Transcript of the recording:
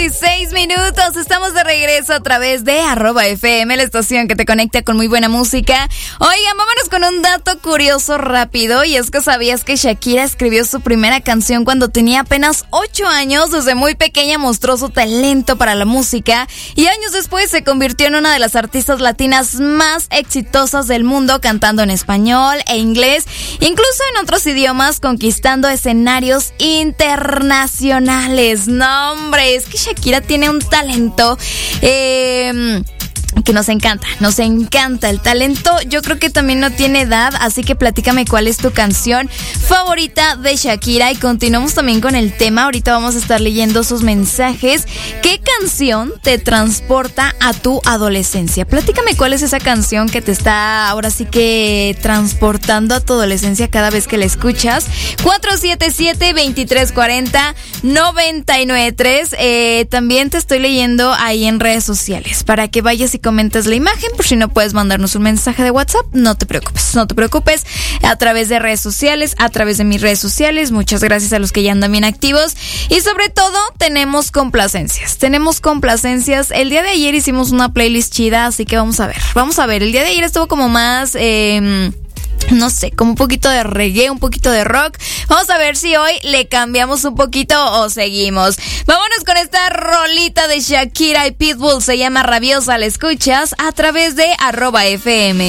6 minutos, estamos de regreso a través de @FM, la estación que te conecta con muy buena música. Oigan, vámonos con un dato curioso rápido, y es que sabías que Shakira escribió su primera canción cuando tenía apenas 8 años. Desde muy pequeña mostró su talento para la música y años después se convirtió en una de las artistas latinas más exitosas del mundo, cantando en español e inglés, incluso en otros idiomas, conquistando escenarios internacionales. No, hombre, es que Shakira tiene un talento que nos encanta el talento. Yo creo que también no tiene edad, así que platícame cuál es tu canción favorita de Shakira y continuamos también con el tema. Ahorita vamos a estar leyendo sus mensajes. ¿Qué canción te transporta a tu adolescencia? Platícame cuál es esa canción que te está ahora sí que transportando a tu adolescencia cada vez que la escuchas. 477-2340-993. También te estoy leyendo ahí en redes sociales para que vayas y comentes la imagen. Por si no puedes mandarnos un mensaje de WhatsApp, no te preocupes, a través de redes sociales, a través de mis redes sociales. Muchas gracias a los que ya andan bien activos y sobre todo tenemos complacencias. El día de ayer hicimos una playlist chida, así que vamos a ver, el día de ayer estuvo como más no sé, como un poquito de reggae, un poquito de rock. Vamos a ver si hoy le cambiamos un poquito o seguimos. Vámonos con esta rolita de Shakira y Pitbull. Se llama Rabiosa. La escuchas a través de @FM.